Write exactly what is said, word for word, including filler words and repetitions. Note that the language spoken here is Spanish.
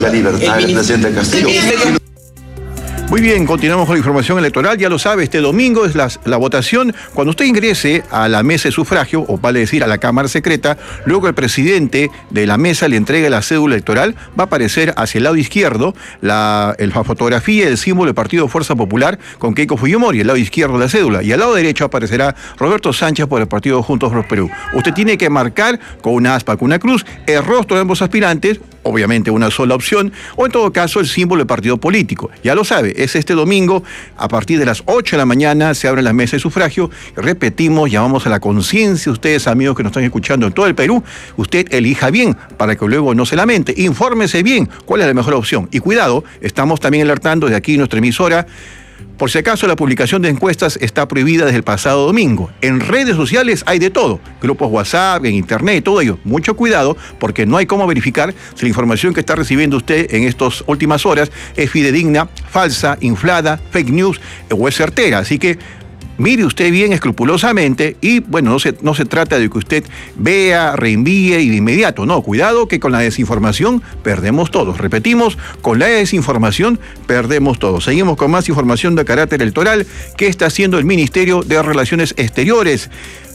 La libertad del presidente Castillo. Muy bien, continuamos con la información electoral. Ya lo sabe, este domingo es la, la votación. Cuando usted ingrese a la mesa de sufragio, o vale decir a la Cámara Secreta, luego el presidente de la mesa le entrega la cédula electoral, va a aparecer hacia el lado izquierdo la, la fotografía y el símbolo del Partido Fuerza Popular con Keiko Fujimori, el lado izquierdo de la cédula. Y al lado derecho aparecerá Roberto Sánchez por el Partido Juntos por Perú. Usted tiene que marcar con una aspa, con una cruz, el rostro de ambos aspirantes, obviamente una sola opción, o en todo caso el símbolo del partido político. Ya lo sabe, es este domingo, a partir de las ocho de la mañana, se abren las mesas de sufragio. Repetimos, llamamos a la conciencia, ustedes amigos que nos están escuchando en todo el Perú, usted elija bien, para que luego no se lamente, infórmese bien cuál es la mejor opción. Y cuidado, estamos también alertando desde aquí nuestra emisora, por si acaso la publicación de encuestas está prohibida desde el pasado domingo. En redes sociales hay de todo, grupos WhatsApp, en internet, todo ello. Mucho cuidado porque no hay cómo verificar si la información que está recibiendo usted en estas últimas horas es fidedigna, falsa, inflada, fake news o es certera. Así que mire usted bien escrupulosamente y, bueno, no se, no se trata de que usted vea, reenvíe y de inmediato. No, cuidado que con la desinformación perdemos todos. Repetimos, con la desinformación perdemos todos. Seguimos con más información de carácter electoral que está haciendo el Ministerio de Relaciones Exteriores.